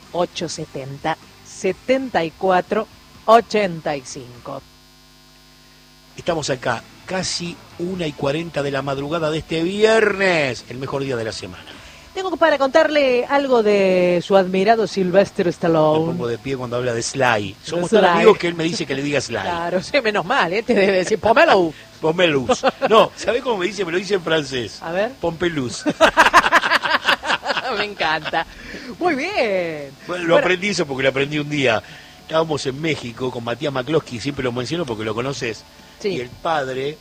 870 74 85. Estamos acá, casi 1:40 de la madrugada de este viernes, el mejor día de la semana. Tengo para contarle algo de su admirado Sylvester Stallone. Me pongo de pie cuando habla de Sly. Somos Sly. tan amigos que él me dice que le diga Sly. Claro, sí, menos mal, te debe decir Pomelo. Pompelus. No, ¿sabés cómo me dice? Me lo dice en francés. A ver. Pompelus. Me encanta. Muy bien. Bueno, lo aprendí eso porque lo aprendí un día. Estábamos en México con Matías McCloskey, siempre lo menciono porque lo conoces. Sí. Y el padre,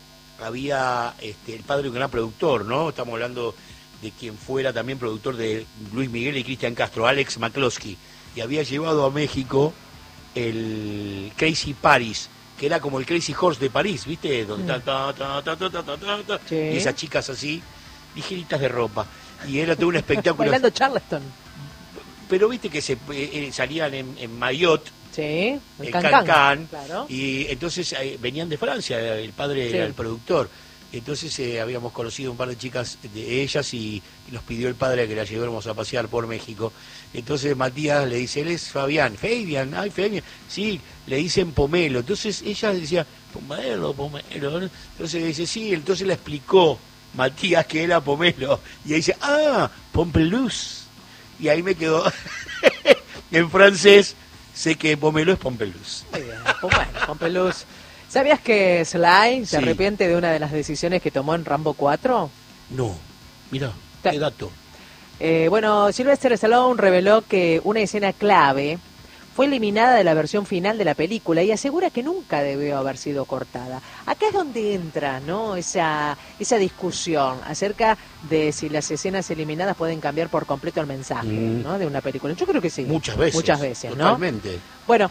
el padre de un gran productor, ¿no? Estamos hablando de quien fuera también productor de Luis Miguel y Cristian Castro, Alex McCloskey. Y había llevado a México el Crazy Paris, que era como el Crazy Horse de París, ¿viste? Donde Sí. y esas chicas así, ligeritas de ropa. Y era todo un espectáculo. Bailando Charleston. Pero viste que salían en maillot, Sí, el Can-Can, Can-Can, claro. y entonces venían de Francia, el padre era el productor. Entonces habíamos conocido un par de chicas de ellas y nos pidió el padre que la lleváramos a pasear por México. Entonces Matías le dice, él es Fabián, Fabián, sí, le dicen Pomelo. Entonces ella decía, Pomelo. Entonces dice, sí, entonces le explicó Matías que era Pomelo. Y ella dice, Pompelus. Y ahí me quedó en francés. Sé que Pomelo es Pompelus. Muy bien, bueno, Pompelus. ¿Sabías que Sly se Sí. arrepiente de una de las decisiones que tomó en Rambo 4? No, mira, qué dato. Bueno, Sylvester Stallone reveló que una escena clave fue eliminada de la versión final de la película y asegura que nunca debió haber sido cortada. Acá es donde entra, ¿no? Esa discusión acerca de si las escenas eliminadas pueden cambiar por completo el mensaje, ¿no? De una película. Yo creo que sí. Muchas veces, ¿no? Totalmente. Bueno,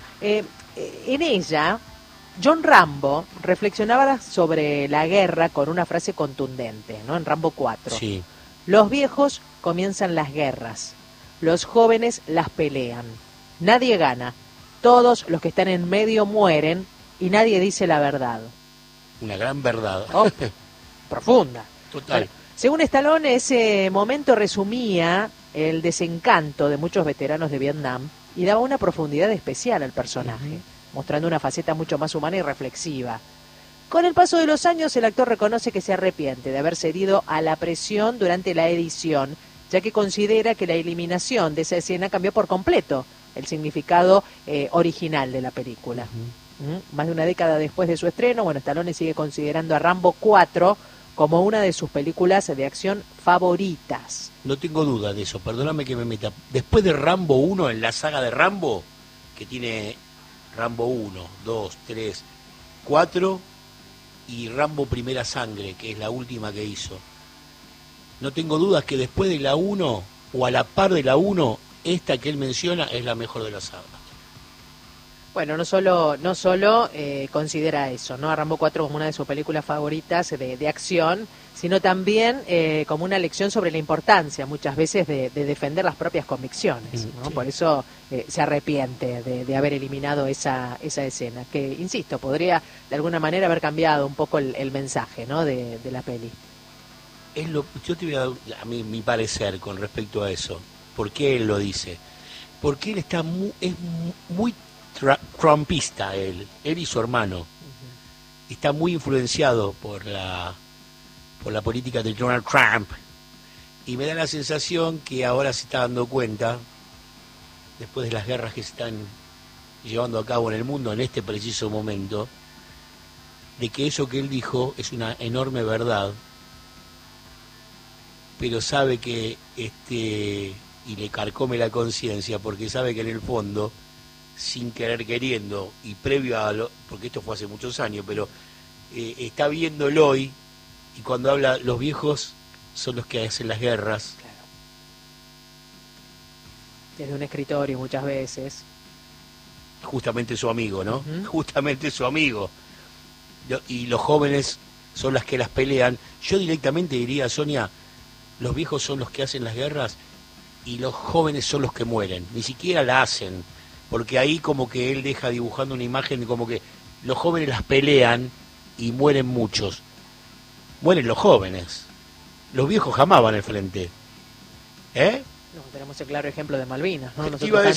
en ella, John Rambo reflexionaba sobre la guerra con una frase contundente, ¿no? En Rambo 4. Sí. Los viejos comienzan las guerras, los jóvenes las pelean. Nadie gana, todos los que están en medio mueren y nadie dice la verdad. Una gran verdad. Oh, profunda. Total. Bueno, según Stallone, ese momento resumía el desencanto de muchos veteranos de Vietnam y daba una profundidad especial al personaje, mostrando una faceta mucho más humana y reflexiva. Con el paso de los años, el actor reconoce que se arrepiente de haber cedido a la presión durante la edición, ya que considera que la eliminación de esa escena cambió por completo el significado original de la película. Más de una década después de su estreno, bueno, Stallone sigue considerando a Rambo 4 como una de sus películas de acción favoritas. No tengo duda de eso, perdóname que me meta. Después de Rambo 1, en la saga de Rambo, que tiene Rambo 1, 2, 3, 4 y Rambo Primera Sangre, que es la última que hizo. No tengo dudas que después de la 1, o a la par de la 1, esta que él menciona es la mejor de la saga. Bueno, no solo considera eso, ¿no? A Rambo 4 como una de sus películas favoritas de acción, sino también como una lección sobre la importancia muchas veces de defender las propias convicciones, ¿no? Sí. Por eso se arrepiente de haber eliminado esa escena, que, insisto, podría de alguna manera haber cambiado un poco el mensaje, ¿no? de la peli. Yo te voy a dar mi parecer con respecto a eso. ¿Por qué él lo dice? Porque él es muy trumpista, él y su hermano. Está muy influenciado por la política de Donald Trump. Y me da la sensación que ahora se está dando cuenta, después de las guerras que se están llevando a cabo en el mundo en este preciso momento, de que eso que él dijo es una enorme verdad, pero sabe que y le carcome la conciencia porque sabe que en el fondo, sin querer queriendo y previo porque esto fue hace muchos años, pero está viéndolo hoy, y cuando habla, los viejos son los que hacen las guerras. Claro. Desde un escritorio muchas veces. Justamente su amigo, ¿no? Justamente su amigo. Y los jóvenes son las que las pelean. Yo directamente diría, Sonia, los viejos son los que hacen las guerras y los jóvenes son los que mueren. Ni siquiera la hacen, porque ahí como que él deja dibujando una imagen de como que los jóvenes las pelean y mueren muchos. Mueren los jóvenes. Los viejos jamás van al frente. No, tenemos el claro ejemplo de Malvinas, ¿no? Te iba a decir